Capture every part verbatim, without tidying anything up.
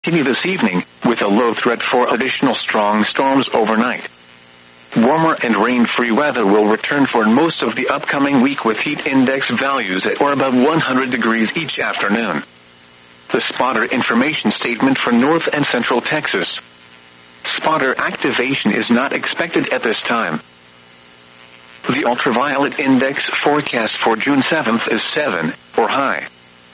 continue this evening, with a low threat for additional strong storms overnight. Warmer and rain-free weather will return for most of the upcoming week with heat index values at or above one hundred degrees each afternoon. The spotter information statement for North and Central Texas. Spotter activation is not expected at this time. The ultraviolet index forecast for June seventh is seven, or high.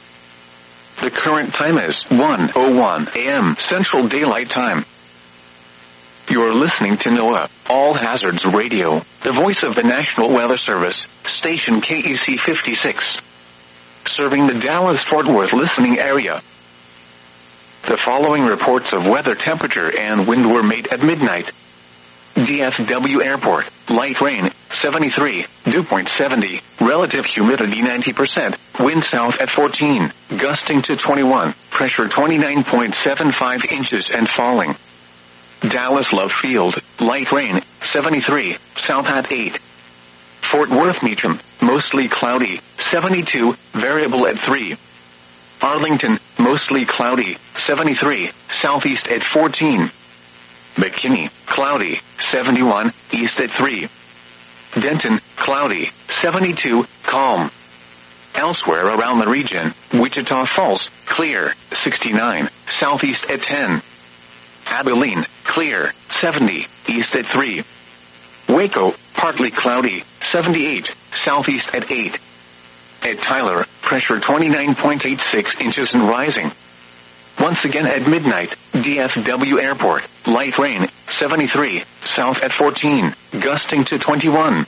The current time is one oh one a m Central Daylight Time. You're listening to NOAA, All Hazards Radio, the voice of the National Weather Service, station K E C fifty-six. Serving the Dallas-Fort Worth listening area. The following reports of weather temperature and wind were made at midnight. D F W Airport, light rain, seventy-three, dew point seventy, relative humidity ninety percent, wind south at fourteen, gusting to twenty-one, pressure twenty-nine point seven five inches and falling. Dallas Love Field, light rain, seventy-three, south at eight. Fort Worth Meacham, mostly cloudy, seventy-two, variable at three. Arlington, mostly cloudy, seventy-three, southeast at fourteen. McKinney, cloudy, seventy-one, east at three. Denton, cloudy, seventy-two, calm. Elsewhere around the region, Wichita Falls, clear, sixty-nine, southeast at ten. Abilene, clear, seventy, east at three. Waco, partly cloudy, seventy-eight, southeast at eight. At Tyler, pressure twenty-nine point eight six inches and rising. Once again at midnight, D F W Airport, light rain, seventy-three, south at fourteen, gusting to twenty-one.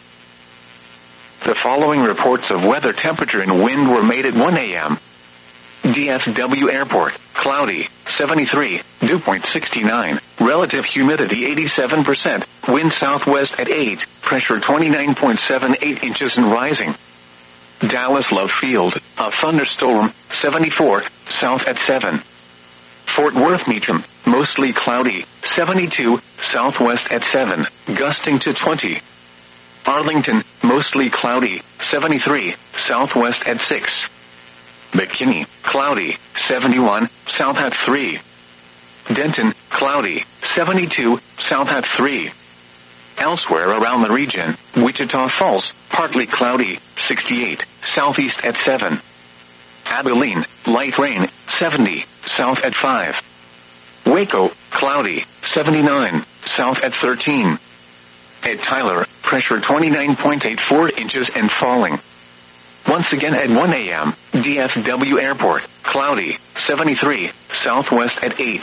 The following reports of weather temperature and wind were made at one a m D F W Airport, cloudy, seventy-three, dew point sixty-nine, relative humidity eighty-seven percent, wind southwest at eight, pressure twenty-nine point seven eight inches and rising. Dallas Love Field, a thunderstorm, seventy-four, south at seven. Fort Worth Meacham, mostly cloudy, seventy-two, southwest at seven, gusting to twenty. Arlington, mostly cloudy, seventy-three, southwest at six. McKinney, cloudy, seventy-one, south at three. Denton, cloudy, seventy-two, south at three. Elsewhere around the region, Wichita Falls, partly cloudy, sixty-eight, southeast at seven. Abilene, light rain, seventy, south at five. Waco, cloudy, seventy-nine, south at thirteen. At Tyler, pressure twenty-nine point eight four inches and falling. Once again at one a m, D F W Airport, cloudy, seventy-three, southwest at eight.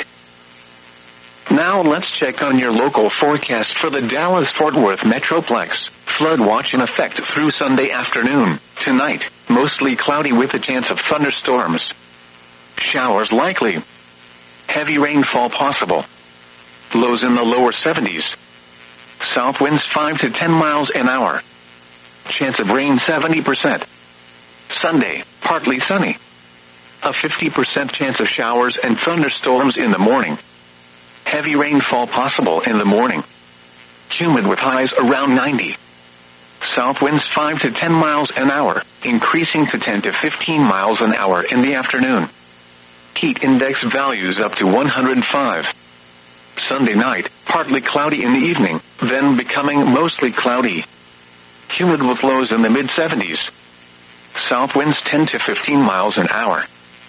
Now let's check on your local forecast for the Dallas-Fort Worth Metroplex. Flood watch in effect through Sunday afternoon. Tonight, mostly cloudy with a chance of thunderstorms. Showers likely. Heavy rainfall possible. Lows in the lower seventies. South winds five to ten miles an hour. Chance of rain seventy percent. Sunday, partly sunny. A fifty percent chance of showers and thunderstorms in the morning. Heavy rainfall possible in the morning. Humid with highs around ninety. South winds five to ten miles an hour, increasing to ten to fifteen miles an hour in the afternoon. Heat index values up to one hundred five. Sunday night, partly cloudy in the evening, then becoming mostly cloudy. Humid with lows in the mid seventies. South winds ten to fifteen miles an hour.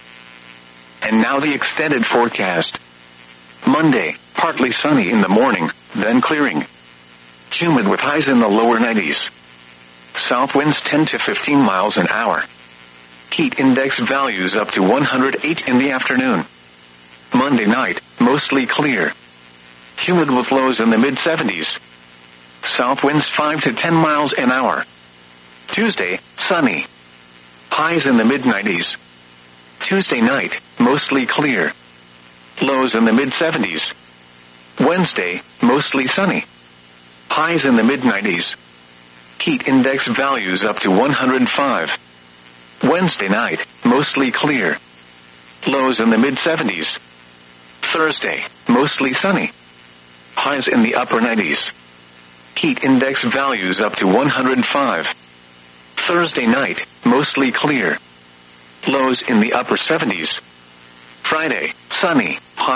And now the extended forecast. Monday, partly sunny in the morning, then clearing. Humid with highs in the lower nineties. South winds ten to fifteen miles an hour. Heat index values up to one hundred eight in the afternoon. Monday night, mostly clear. Humid with lows in the mid seventies. South winds five to ten miles an hour. Tuesday, sunny. Highs in the mid nineties. Tuesday night, mostly clear. Lows in the mid seventies. Wednesday, mostly sunny. Highs in the mid nineties. Heat index values up to one hundred five. Wednesday night, mostly clear. Lows in the mid seventies. Thursday, mostly sunny. Highs in the upper nineties. Heat index values up to one hundred five. Thursday night, mostly clear. Lows in the upper seventies. Friday, sunny, high